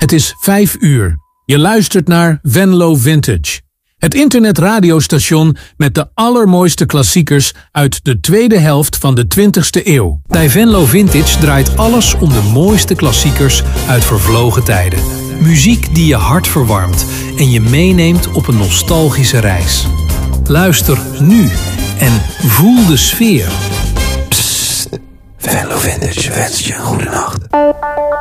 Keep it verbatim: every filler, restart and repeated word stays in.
Het is vijf uur. Je luistert naar Venlo Vintage. Het internetradiostation met de allermooiste klassiekers uit de tweede helft van de twintigste eeuw. Bij Venlo Vintage draait alles om de mooiste klassiekers uit vervlogen tijden. Muziek die je hart verwarmt en je meeneemt op een nostalgische reis. Luister nu en voel de sfeer. Psst, Venlo Vintage wenst je een goede nacht.